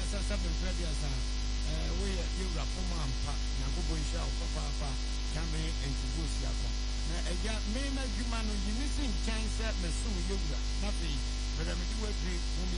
sasa befredi asa we you rapo mampa na go bonsha papa kame entubusi akọ na eja me na dwuma no yinisi nkyɛn sɛ mesum yewura na fe bɛda me di wadri